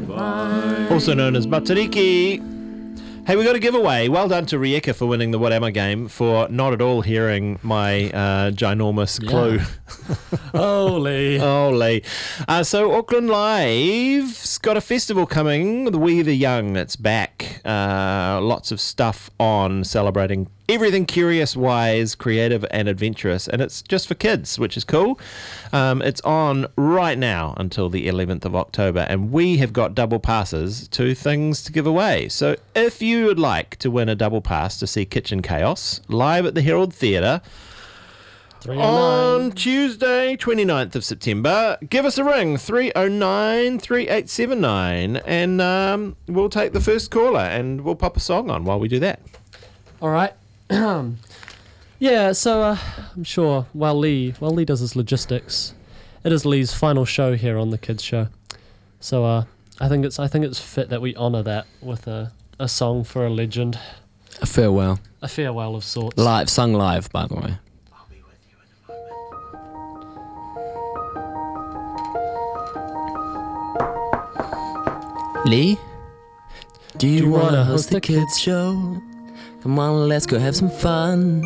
Also known as Matariki. Hey, we got a giveaway. Well done to Rieka for winning the What Am I game, for not at all hearing my ginormous clue. Holy. Holy. So Auckland Live's got a festival coming, the We the Young. It's back. Lots of stuff on, celebrating everything curious, wise, creative and adventurous, and it's just for kids, which is cool. It's on right now until the 11th of October, and we have got double passes to things to give away. So if you would like to win a double pass to see Kitchen Chaos live at the Herald Theatre on Tuesday 29th of September, give us a ring, 309-3879, and we'll take the first caller and we'll pop a song on while we do that. All right. Yeah, so I'm sure while Lee does his logistics, it is Lee's final show here on the Kids Show. So I think it's fit that we honour that with a song for a legend. A farewell. A farewell of sorts. Live, sung live, by the way. I'll be with you in a moment. Lee? Do you wanna host the Kids Show? Come on, let's go have some fun.